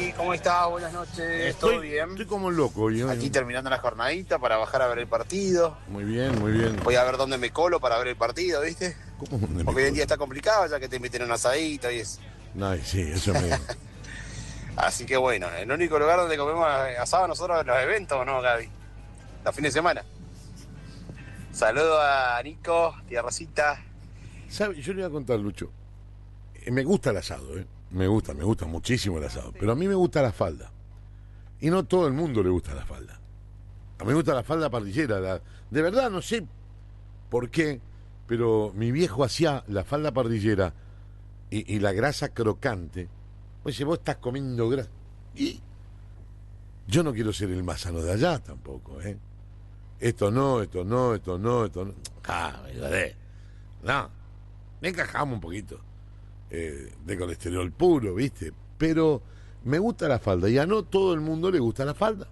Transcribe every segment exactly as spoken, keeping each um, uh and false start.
Gaby, ¿cómo estás? Buenas noches, Estoy, ¿todo bien? Estoy como un loco. Hoy, hoy. Aquí terminando la jornadita para bajar a ver el partido. Muy bien, muy bien. Voy a ver dónde me colo para ver el partido, ¿viste? ¿Cómo dónde Porque me hoy en día colo? está complicado ya que te inviten a un asadito y eso. Ay, sí, eso me... Así que bueno, el único lugar donde comemos asado nosotros en los eventos, ¿no, Gaby? Los fines de semana. Saludos a Nico, tía Rosita. ¿Sabe? Yo le voy a contar, Lucho. Eh, Me gusta el asado, ¿eh? Me gusta, me gusta muchísimo el asado. Pero a mí me gusta la falda. Y no todo el mundo le gusta la falda. A mí me gusta la falda parrillera. La... De verdad, no sé por qué, pero mi viejo hacía la falda parrillera y, y la grasa crocante. Pues si vos estás comiendo grasa. Y yo no quiero ser el más sano de allá tampoco, ¿eh? Esto no, esto no, esto no, esto no. Ah, me jodé. No, me encajamos un poquito eh, de colesterol puro, ¿viste? Pero me gusta la falda y a no todo el mundo le gusta la falda.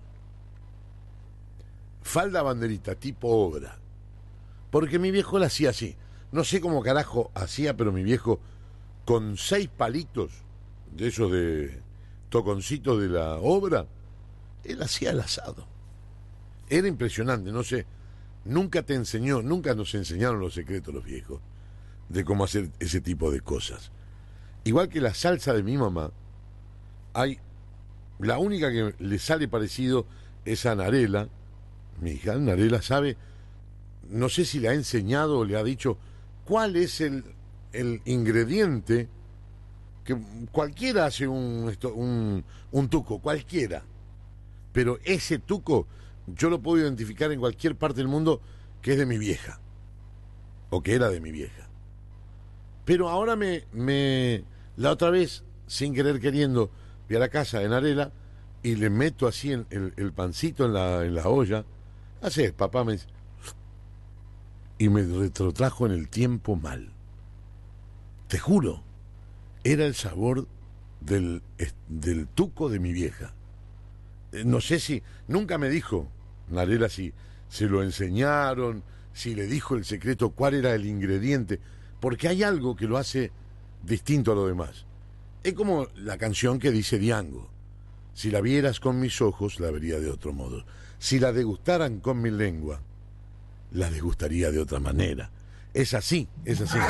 Falda banderita, tipo obra. Porque mi viejo la hacía así. No sé cómo carajo hacía, pero mi viejo con seis palitos de esos de toconcitos de la obra, él hacía el asado. Era impresionante, no sé. Nunca te enseñó, nunca nos enseñaron los secretos los viejos de cómo hacer ese tipo de cosas. Igual que la salsa de mi mamá, hay la única que le sale parecido es a Narela. Mi hija Narela sabe, no sé si le ha enseñado o le ha dicho cuál es el, el ingrediente que cualquiera hace un, esto, un, un tuco, cualquiera. Pero ese tuco yo lo puedo identificar en cualquier parte del mundo que es de mi vieja. O que era de mi vieja. Pero ahora me, me la otra vez, sin querer queriendo, fui a la casa de Narela y le meto así el, el, el pancito en la, en la olla. Así, papá me dice, y me retrotrajo en el tiempo mal. Te juro, era el sabor del, del tuco de mi vieja. No sé si, nunca me dijo Narela si se lo enseñaron, si le dijo el secreto, cuál era el ingrediente, porque hay algo que lo hace distinto a lo demás. Es como la canción que dice Diango: si la vieras con mis ojos, la vería de otro modo. Si la degustaran con mi lengua, la degustaría de otra manera. Es así, es así.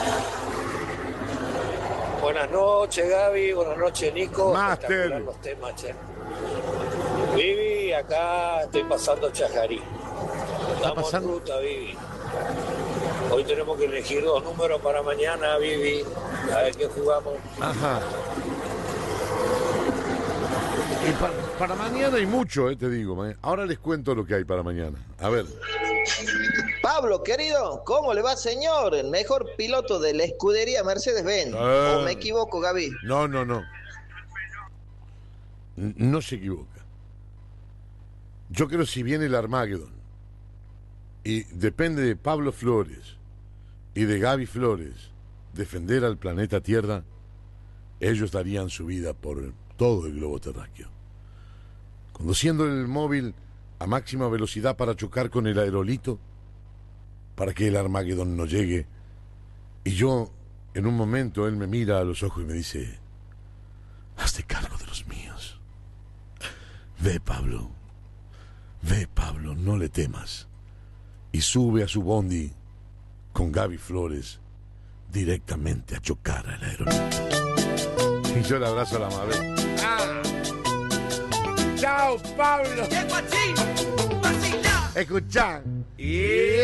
Buenas noches, Gaby. Buenas noches, Nico. Master. Espectacular los temas, che. Vivi, acá estoy pasando Chajarí. Estamos pasando? en ruta, Vivi. Hoy tenemos que elegir dos números para mañana, Vivi. A ver qué jugamos. Ajá. Y para, para mañana hay mucho, eh, te digo. Man. Ahora les cuento lo que hay para mañana. A ver. Pablo, querido, ¿cómo le va, señor? El mejor piloto de la escudería Mercedes-Benz. Ah. ¿O me equivoco, Gaby? No, no, no. N- No se equivoca. Yo creo si viene el Armagedón y depende de Pablo Flores y de Gaby Flores defender al planeta Tierra, ellos darían su vida por todo el globo terráqueo. Conduciendo el móvil a máxima velocidad para chocar con el aerolito, para que el Armagedón no llegue. Y yo, en un momento, él me mira a los ojos y me dice: hazte cargo de los míos. Ve, Pablo. Ve, Pablo, no le temas. Y sube a su bondi con Gaby Flores directamente a chocar al aeropuerto. Y yo le abrazo a la madre. ¡Ah! ¡Chao, Pablo! Escuchá. Y...